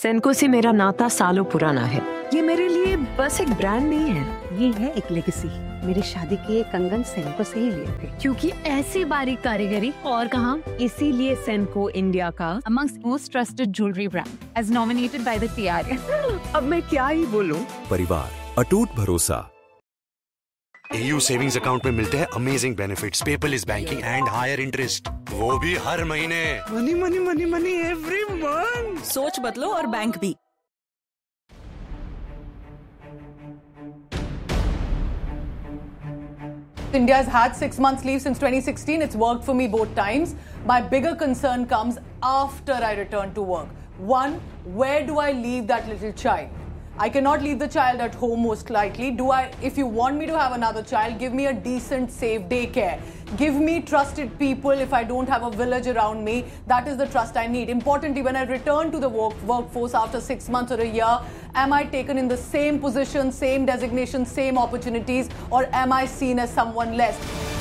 सेनको से मेरा नाता सालों पुराना है। ये मेरे लिए बस एक ब्रांड नहीं है, ये है एक लेगेसी। मेरी शादी के कंगन सेनको से ही लिए थे, क्योंकि ऐसी बारीक कारीगरी और कहाँ। इसीलिए सेनको इंडिया का amongst most trusted jewelry brand as nominated by the TRA। अब मैं क्या ही बोलूं। परिवार, अटूट भरोसा। AU सेविंग्स अकाउंट में मिलते हैं amazing benefits, paperless banking and higher interest, वो भी हर महीने। Money money money money every month. सोच बदलो और बैंक भी। India has had 6 months leave since 2016. It's worked for me both times. My bigger concern comes after I return to work. One, where do I leave that little child? I cannot leave the child at home most likely. If you want me to have another child, give me a decent, safe daycare. Give me trusted people if I don't have a village around me. That is the trust I need. Importantly, when I return to the workforce after 6 months or a year, am I taken in the same position, same designation, same opportunities, or am I seen as someone less?